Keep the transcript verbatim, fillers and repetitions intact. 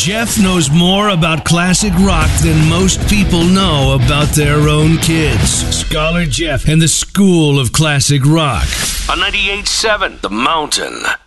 Jeff knows more about classic rock than most people know about their own kids. Scholar Jeff and the School of Classic Rock on ninety-eight point seven The Mountain.